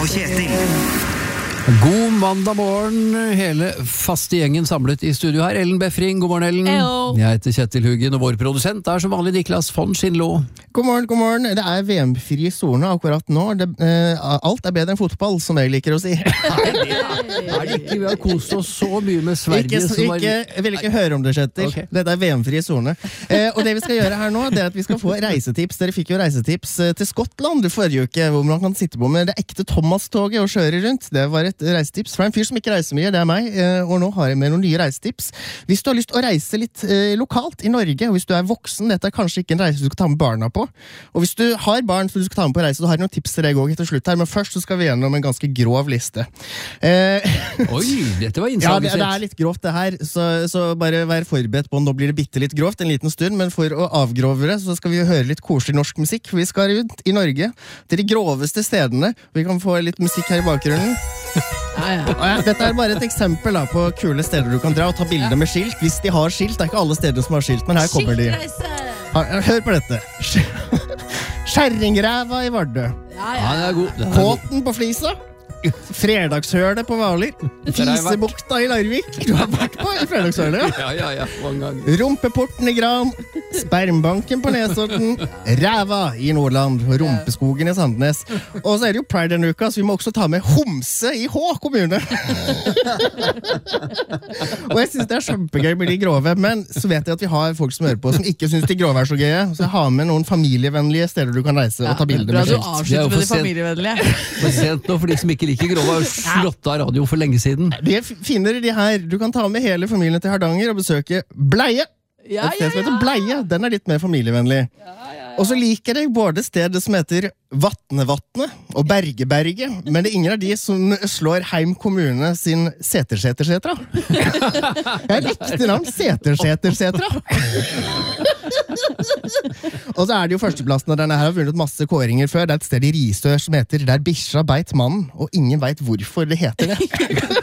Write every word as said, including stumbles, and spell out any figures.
og Kjetil. God mandag morgen, hele faste gjengen samlet i studio her. Ellen Befring, god morgen Ellen. Heyo. Jeg heter Kjetil Huggen, og vår produsent er som vanlig Niklas von Schindlo. God morgen, god morgen. Det er V M-fri zone akkurat nå. Det, eh, alt er bedre enn fotball, som jeg liker å si. Er det ikke? Vi har kost oss så mye med Sverige Ikke, som var... ikke, jeg vil ikke høre om det, Kjetil. Ok. Dette er V M-fri zone. Eh, og det vi skal gjøre her nå, det er at vi skal få reisetips. Dere fikk jo reisetips eh, til Skottland forrige uke, hvor man kan sitte på med det ekte Thomas-toget og kjøre rundt. Det var et reisetips fra en fyr som ikke reiser mye, det er meg, eh, og nå har jeg med noen nye reisetips. Hvis du har lyst til å reise litt eh, lokalt i Norge, og hvis du er voksen, dette er kanskje ikke en reise du skal ta med barna på. Og hvis du har barn som du skal ta med på reise, så har jeg noen tips til deg også til slutt her, men først så skal vi gjennom en ganske grov liste. Eh, Oi, dette var Ja, innslaget det, det er litt grovt det her, så, så bare vær forberedt på. Nå blir det bitte litt grovt en liten stund, men for å avgrove det, så skal vi høre litt koselig norsk musikk. For vi skal rundt i Norge til de groveste stedene. Vi kan få litt musikk her i bakgrunnen. Ja, ja. Og ja, dette er bare et eksempel da, på kule steder du kan dra og ta bilder med skilt. Hvis de har skilt, det er ikke alle steder som har skilt, men her kommer de. Ha- Hør på dette. Skjæringræva i Vardø. Ja, Ja, ja. det er god. Det er god. Kåten på Flisa. Fredagshølet på Hvaler. Der har jeg vært. Fisebukta i Larvik. Du har vært på i Fredagshølet, ja. Ja, ja, ja, mange ganger. Rumpeporten i Gran, Spermbanken på Nesodden, Ræva i Nordland, og Rumpeskogen i Sandnes. Og så er det jo Pride denne uka, så vi må også ta med Homse i Hå kommune. Og jeg synes det er kjempegøy med de grove, men så vet jeg at vi har folk som hører på som ikke synes de grove er så gøye, så jeg har med noen familievennlige steder du kan reise og ta bilder Bra med du skilt. Det er jo avslutter med for de sent. familievennlige. For sent nå, for de som ikke liker grove, har slått av radio for lenge siden. De er f- finere de her. Du kan ta med hele familien til Hardanger og besøke Bleie. Ja, Et sted ja, som heter ja. Bleie, den er litt mer familievennlig. Og så liker jeg både stedet som heter Vatnevatne og Bergeberge, men det er ingen av de som slår Heim kommune sin Setersetersetra. Jeg likte navn Setersetersetra. Og så er det jo førsteplassen, og denne her har vunnet masse kåringer før. Det er et sted i Risør som heter Der bikkja beit mannen, og ingen vet hvorfor det heter det.